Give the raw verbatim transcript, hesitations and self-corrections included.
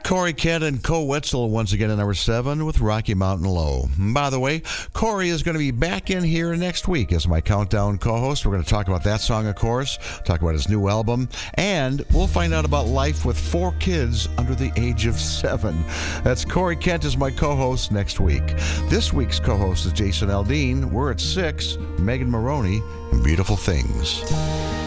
Corey Kent and Co Wetzel once again at number seven with Rocky Mountain Low. By the way, Corey is going to be back in here next week as my countdown co-host. We're going to talk about that song, of course, talk about his new album, and we'll find out about life with four kids under the age of seven. That's Corey Kent as my co-host next week. This week's co-host is Jason Aldean. We're at six, Megan Maroney, and Beautiful Things.